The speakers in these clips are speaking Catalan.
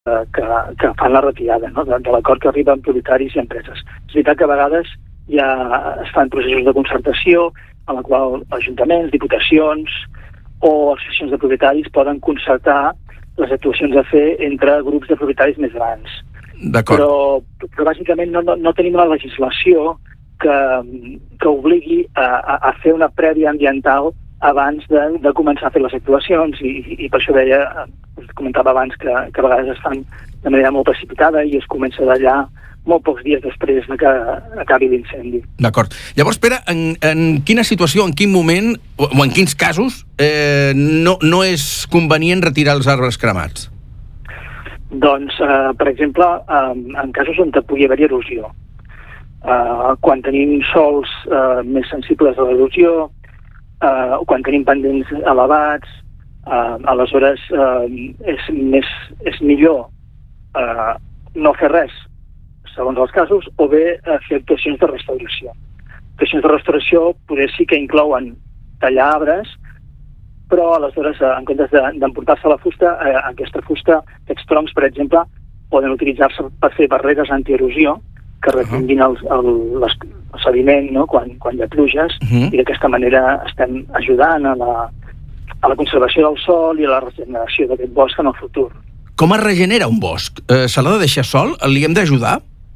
que fan la retirada, no? de l'acord que arriba amb propietaris i empreses. És veritat que a vegades ja es fan processos de concertació en la qual ajuntaments, diputacions o associacions de propietaris poden concertar les actuacions a fer entre grups de propietaris més grans. Però bàsicament no tenim una legislació que obligui a fer una prèvia ambiental abans de començar a fer les actuacions i per això comentava abans que a vegades es fan de manera molt precipitada i es comença d'allà molt pocs dies després que acabi l'incendi. D'acord. Llavors, Pere, en quina situació, en quin moment o en quins casos no és convenient retirar els arbres cremats? Doncs, per exemple, en casos on pugui haver erosió. Quan tenim sòls més sensibles a l'erosió, quan tenim pendents elevats, aleshores és millor no fer res, segons els casos, o bé fer actuacions de restauració. Actuacions de restauració poder sí que inclouen tallar arbres, però aleshores, en comptes d'emportar-se la fusta, aquesta fusta, aquests troncs, per exemple, poden utilitzar-se per fer barreres antierosió que retinguin el sediment, no? quan hi ha pluges, i d'aquesta manera estem ajudant a la conservació del sòl i a la regeneració d'aquest bosc en el futur. Com es regenera un bosc? Se l'ha de deixar sol? Li hem d'ajudar?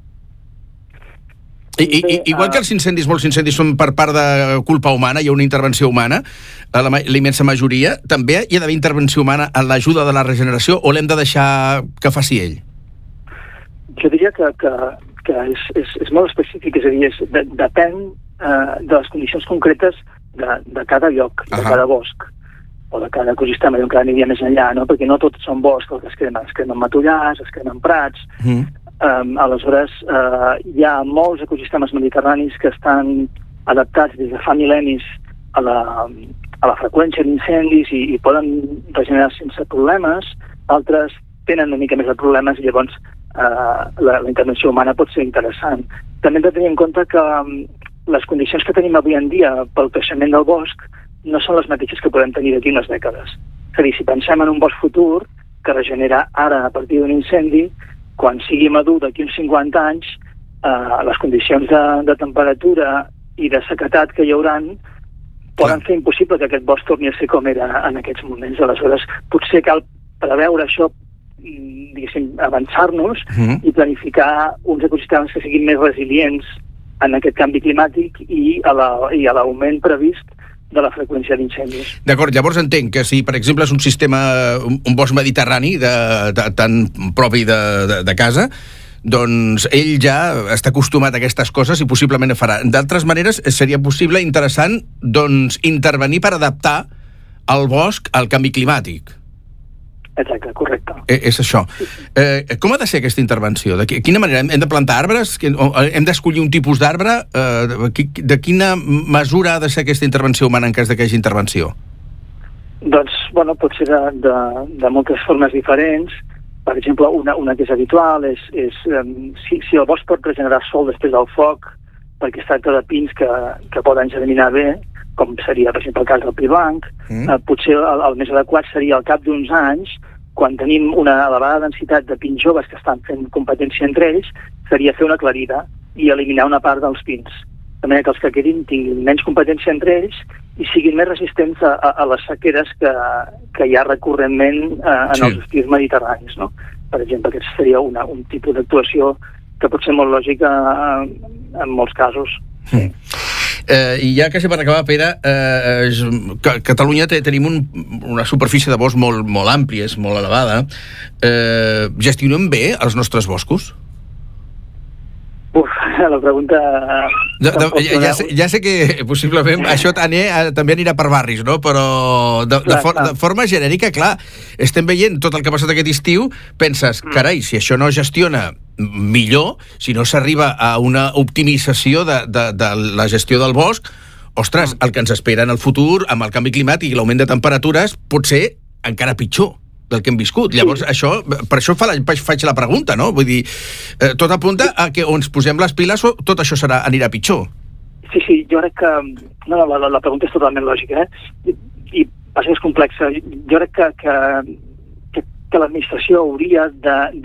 Igual que molts incendis són per part de culpa humana, hi ha una intervenció humana, la immensa majoria, també hi ha d'haver intervenció humana en l'ajuda de la regeneració o l'hem de deixar que faci ell? Jo diria que és molt específic, és a dir, depèn de les condicions concretes de cada lloc, de cada bosc, o de cada ecosistema, i encara aniria més enllà, no? Perquè no tots són boscs el que es cremen matollars, es cremen prats. Aleshores, hi ha molts ecosistemes mediterranis que estan adaptats des de fa mil·lennis a la freqüència d'incendis i poden regenerar sense problemes. Altres tenen una mica més de problemes i llavors la intervenció humana pot ser interessant. També hem de tenir en compte que les condicions que tenim avui en dia pel creixement del bosc no són les mateixes que podem tenir d'aquí unes dècades. És a dir, si pensem en un bosc futur que regenera ara a partir d'un incendi, quan sigui madur d'aquí uns 50 anys, les condicions de temperatura i de sequedat que hi hauran poden fer impossible que aquest bosc torni a ser com era en aquests moments. Aleshores, potser cal preveure això, diguéssim, avançar-nos i planificar uns ecosistemes que siguin més resilients en aquest canvi climàtic i a l'augment previst de la freqüència d'incendis. D'acord, llavors entenc que si, per exemple, és un sistema, un bosc mediterrani tan propi de casa, doncs ell ja està acostumat a aquestes coses i possiblement ho farà. D'altres maneres, seria possible, interessant, doncs, intervenir per adaptar el bosc al canvi climàtic. Exacte, correcte. És això. Com ha de ser aquesta intervenció? De quina manera? Hem de plantar arbres? Hem d'escollir un tipus d'arbre? De quina mesura ha de ser aquesta intervenció humana en cas que hi hagi intervenció? Doncs, bueno, pot ser de moltes formes diferents. Per exemple, una que és habitual és si el bosc pot regenerar sol després del foc, perquè es tracta de pins que poden germinar bé, com seria, per exemple, el cas del pi blanc, potser el més adequat seria al cap d'uns anys, quan tenim una elevada densitat de pins joves que estan fent competència entre ells, seria fer una aclarida i eliminar una part dels pins. De manera que els que quedin tinguin menys competència entre ells i siguin més resistents a les sequeres que hi ha recurrentment en els estius mediterranis, no? Per exemple, aquest seria un tipus d'actuació que pot ser molt lògica en molts casos. Sí. I ja quasi per acabar, Pere, a Catalunya tenim una superfície de bosc molt àmplia, és molt elevada. Gestionem bé els nostres boscos? La pregunta... Ja sé que possiblement això també anirà per barris, no? Però de forma genèrica, clar, estem veient tot el que ha passat aquest estiu, penses, carai, si això no gestiona millor, si no s'arriba a una optimització de la gestió del bosc, ostres, el que ens espera en el futur, amb el canvi climàtic i l'augment de temperatures, pot ser encara pitjor del que hem viscut. Llavors, per això faig la pregunta, no? Vull dir, tot apunta a que on ens posem les piles tot això anirà pitjor. Sí, jo crec que... No, la pregunta és totalment lògica, I passa que és complexa. Jo crec que que l'administració hauria de